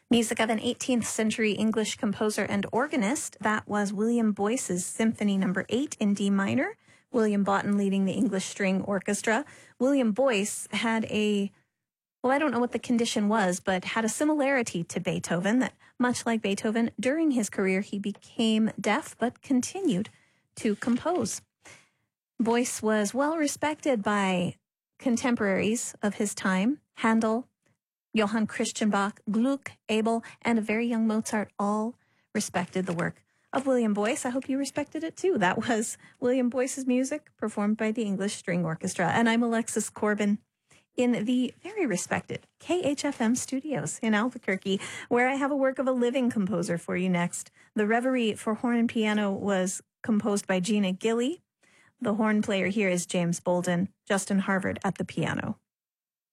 Music of an 18th century English composer and organist. That was William Boyce's Symphony No. 8 in D minor. William Boughton leading the English String Orchestra. William Boyce had I don't know what the condition was, but had a similarity to Beethoven, that much like Beethoven, during his career he became deaf but continued to compose. Boyce was well respected by contemporaries of his time. Handel, Johann Christian Bach, Gluck, Abel, and a very young Mozart all respected the work of William Boyce. I hope you respected it too. That was William Boyce's music performed by the English String Orchestra. And I'm Alexis Corbin in the very respected KHFM studios in Albuquerque, where I have a work of a living composer for you next. The Reverie for Horn and Piano was composed by Gina Gilly. The horn player here is James Bolden, Justin Harvard at the piano.